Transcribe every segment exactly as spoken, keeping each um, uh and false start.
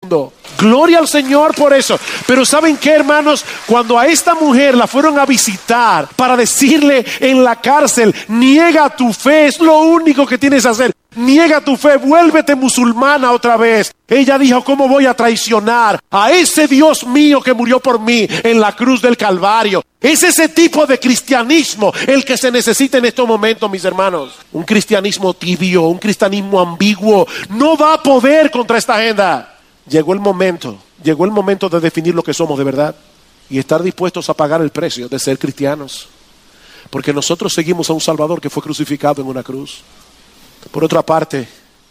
mundo. Gloria al Señor por eso. Pero ¿saben qué, hermanos? Cuando a esta mujer la fueron a visitar para decirle en la cárcel, niega tu fe, es lo único que tienes que hacer. Niega tu fe, vuélvete musulmana otra vez. Ella dijo, ¿cómo voy a traicionar a ese Dios mío que murió por mí en la cruz del Calvario? Es ese tipo de cristianismo el que se necesita en estos momentos, mis hermanos. Un cristianismo tibio, un cristianismo ambiguo, no va a poder contra esta agenda. Llegó el momento, llegó el momento de definir lo que somos de verdad y estar dispuestos a pagar el precio de ser cristianos. Porque nosotros seguimos a un Salvador que fue crucificado en una cruz. Por otra parte,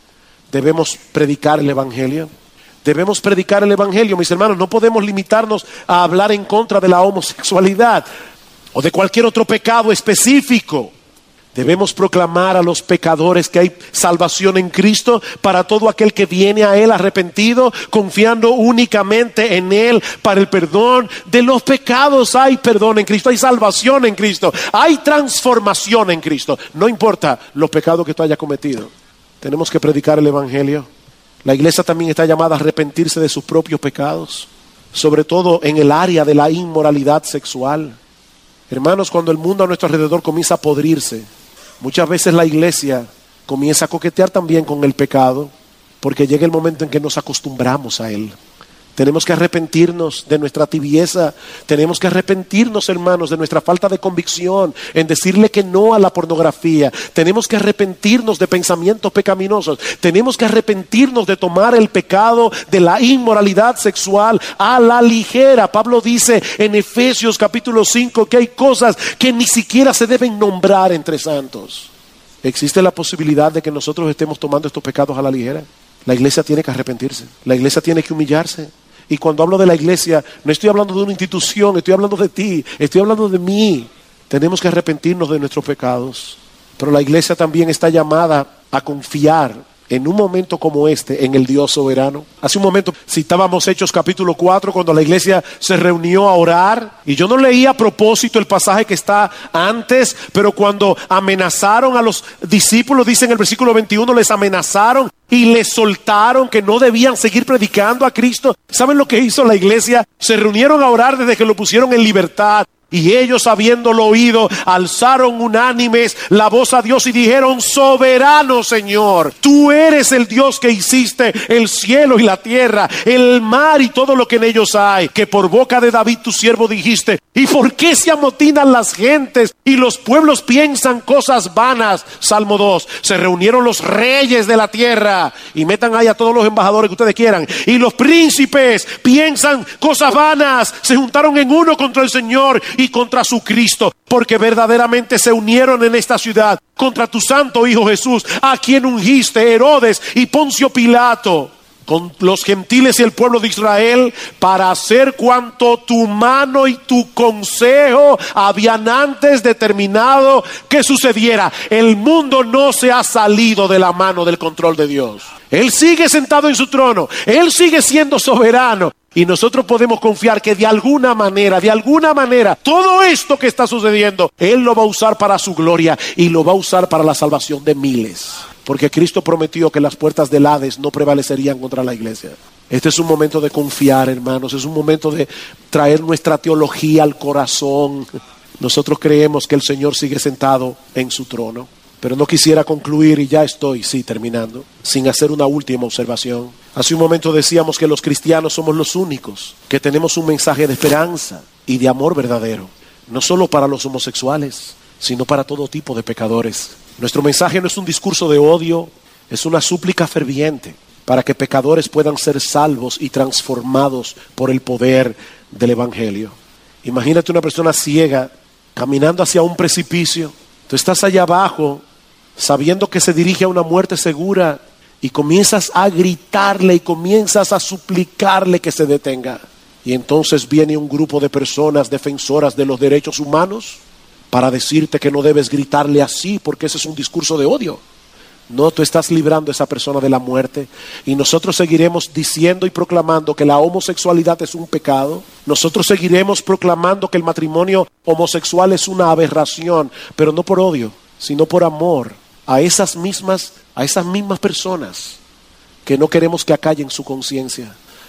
debemos predicar el Evangelio. Debemos predicar el Evangelio, mis hermanos. No podemos limitarnos a hablar en contra de la homosexualidad o de cualquier otro pecado específico. Debemos proclamar a los pecadores que hay salvación en Cristo para todo aquel que viene a Él arrepentido, confiando únicamente en Él para el perdón de los pecados. Hay perdón en Cristo, hay salvación en Cristo, hay transformación en Cristo. No importa los pecados que tú hayas cometido. Tenemos que predicar el Evangelio. La iglesia también está llamada a arrepentirse de sus propios pecados, sobre todo en el área de la inmoralidad sexual. Hermanos, cuando el mundo a nuestro alrededor comienza a podrirse, muchas veces la iglesia comienza a coquetear también con el pecado, porque llega el momento en que nos acostumbramos a él. Tenemos que arrepentirnos de nuestra tibieza. Tenemos que arrepentirnos, hermanos, de nuestra falta de convicción en decirle que no a la pornografía. Tenemos que arrepentirnos de pensamientos pecaminosos. Tenemos que arrepentirnos de tomar el pecado de la inmoralidad sexual a la ligera. Pablo dice en Efesios capítulo cinco que hay cosas que ni siquiera se deben nombrar entre santos. ¿Existe la posibilidad de que nosotros estemos tomando estos pecados a la ligera? La iglesia tiene que arrepentirse. La iglesia tiene que humillarse. Y cuando hablo de la iglesia, no estoy hablando de una institución, estoy hablando de ti, estoy hablando de mí. Tenemos que arrepentirnos de nuestros pecados. Pero la iglesia también está llamada a confiar en un momento como este en el Dios soberano. Hace un momento citábamos Hechos capítulo cuatro, cuando la iglesia se reunió a orar. Y yo no leí a propósito el pasaje que está antes, pero cuando amenazaron a los discípulos, dice en el versículo veintiuno, les amenazaron y les soltaron que no debían seguir predicando a Cristo. ¿Saben lo que hizo la iglesia? Se reunieron a orar desde que lo pusieron en libertad. Y ellos, habiéndolo oído, alzaron unánimes la voz a Dios y dijeron: soberano Señor, tú eres el Dios que hiciste el cielo y la tierra, el mar y todo lo que en ellos hay, que por boca de David tu siervo dijiste: ¿y por qué se amotinan las gentes y los pueblos piensan cosas vanas? Salmo dos. Se reunieron los reyes de la tierra, y metan ahí a todos los embajadores que ustedes quieran, y los príncipes piensan cosas vanas. Se juntaron en uno contra el Señor y contra su Cristo, porque verdaderamente se unieron en esta ciudad contra tu santo Hijo Jesús, a quien ungiste, Herodes y Poncio Pilato, con los gentiles y el pueblo de Israel, para hacer cuanto tu mano y tu consejo habían antes determinado que sucediera. El mundo no se ha salido de la mano del control de Dios. Él sigue sentado en su trono, Él sigue siendo soberano. Y nosotros podemos confiar que de alguna manera, de alguna manera, todo esto que está sucediendo, Él lo va a usar para su gloria y lo va a usar para la salvación de miles. Porque Cristo prometió que las puertas del Hades no prevalecerían contra la iglesia. Este es un momento de confiar, hermanos. Es un momento de traer nuestra teología al corazón. Nosotros creemos que el Señor sigue sentado en su trono. Pero no quisiera concluir, y ya estoy, sí, terminando, sin hacer una última observación. Hace un momento decíamos que los cristianos somos los únicos que tenemos un mensaje de esperanza y de amor verdadero. No solo para los homosexuales, sino para todo tipo de pecadores. Nuestro mensaje no es un discurso de odio, es una súplica ferviente para que pecadores puedan ser salvos y transformados por el poder del Evangelio. Imagínate una persona ciega caminando hacia un precipicio. Tú estás allá abajo sabiendo que se dirige a una muerte segura y comienzas a gritarle y comienzas a suplicarle que se detenga. Y entonces viene un grupo de personas defensoras de los derechos humanos para decirte que no debes gritarle así porque ese es un discurso de odio. No, tú estás librando a esa persona de la muerte. Y nosotros seguiremos diciendo y proclamando que la homosexualidad es un pecado. Nosotros seguiremos proclamando que el matrimonio homosexual es una aberración, pero no por odio, sino por amor a esas mismas, a esas mismas personas que no queremos que acallen su conciencia.